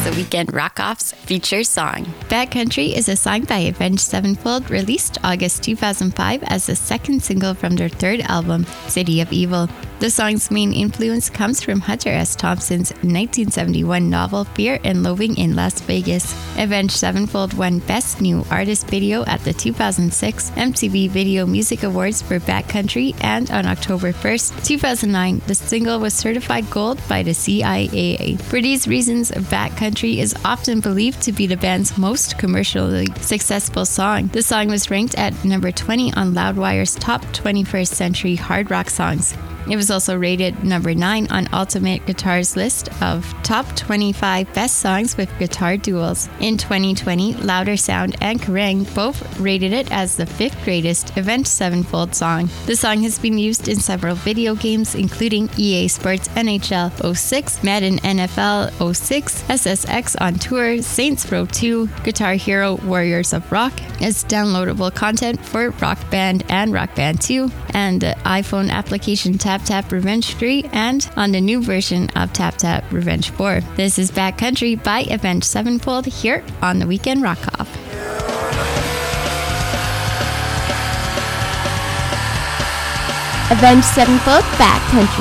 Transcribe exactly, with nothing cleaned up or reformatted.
the Weekend Rock-Off's feature song. Bad Country is a song by Avenged Sevenfold, released August two thousand five as the second single from their third album, City of Evil. The song's main influence comes from Hunter S. Thompson's nineteen seventy-one novel Fear and Loathing in Las Vegas. Avenged Sevenfold won Best New Artist Video at the two thousand six M T V Video Music Awards for Bad Country, and on October first, two thousand nine, the single was certified gold by the C I A A. For these reasons, Bad Country is often believed to be the band's most commercially successful song. The song was ranked at number twenty on Loudwire's top twenty-first century hard rock songs. It was also rated number nine on Ultimate Guitar's list of top twenty-five best songs with guitar duels. In twenty twenty, Louder Sound and Kerrang both rated it as the fifth greatest Avenged Sevenfold song. The song has been used in several video games, including E A Sports N H L oh six, Madden N F L oh six, S S X on Tour, Saints Row two, Guitar Hero Warriors of Rock, as downloadable content for Rock Band and Rock Band two, and the iPhone application Tap Tap Revenge three, and on the new version of Tap Tap Revenge four. This is Bad Country by Avenged Sevenfold here on the Weekend Rock-Off. Avenged Sevenfold, Bad Country.